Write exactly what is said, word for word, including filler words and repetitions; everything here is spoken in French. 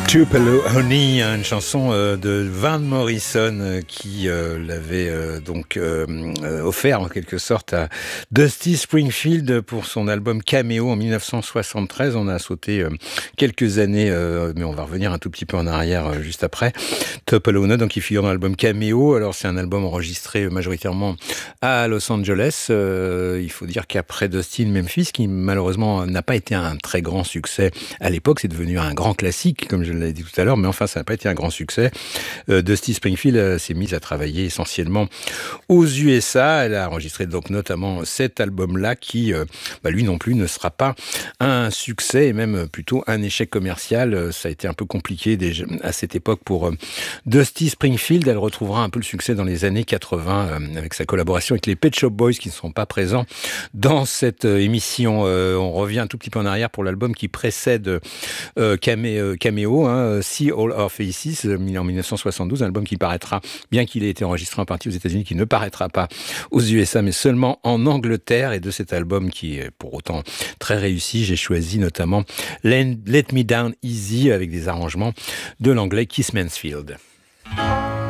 Tupelo Honey, une chanson euh, de Van Morrison euh, qui euh, l'avait euh, donc euh, euh, offert en quelque sorte à Dusty Springfield pour son album Cameo en dix-neuf cent soixante-treize. On a sauté euh, quelques années, euh, mais on va revenir un tout petit peu en arrière euh, juste après. Tupelo Honey, donc il figure dans l'album Cameo. Alors c'est un album enregistré majoritairement à Los Angeles. Euh, il faut dire qu'après Dusty in Memphis, qui malheureusement n'a pas été un très grand succès à l'époque, c'est devenu un grand classique, comme je l'ai dit tout à l'heure, mais enfin, ça n'a pas été un grand succès. Euh, Dusty Springfield euh, s'est mise à travailler essentiellement aux U S A. Elle a enregistré donc notamment cet album-là qui, euh, bah, lui non plus, ne sera pas un succès et même plutôt un échec commercial. Euh, ça a été un peu compliqué déjà à cette époque pour euh, Dusty Springfield. Elle retrouvera un peu le succès dans les années quatre-vingts euh, avec sa collaboration avec les Pet Shop Boys qui ne sont pas présents dans cette euh, émission. Euh, on revient un tout petit peu en arrière pour l'album qui précède euh, Camé, euh, Cameo, hein, See All Our Faces, en dix-neuf cent soixante-douze, un album qui paraîtra, bien qu'il ait été enregistré en partie aux États-Unis, qui ne paraîtra pas aux U S A, mais seulement en Angleterre. Et de cet album, qui est pour autant très réussi, j'ai choisi notamment Let Me Down Easy, avec des arrangements de l'anglais Keith Mansfield.